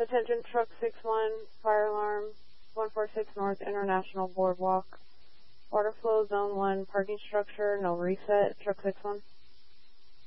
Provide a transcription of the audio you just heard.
Attention Truck 61, fire alarm 146 North International Boardwalk. Water flow zone 1, parking structure, no reset, Truck 61.